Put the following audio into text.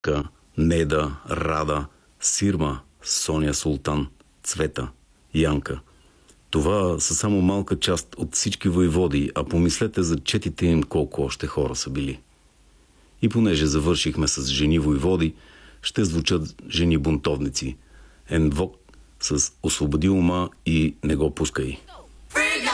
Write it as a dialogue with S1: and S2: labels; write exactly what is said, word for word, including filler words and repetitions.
S1: Ка, Неда, Рада, Сирма, Соня Султан, Цвета, Янка. Това са само малка част от всички войводи, а помислете за четите им колко още хора са били. И понеже завършихме с жени войводи, ще звучат жени бунтовници. Ен вок с освободи ума и не го пускай.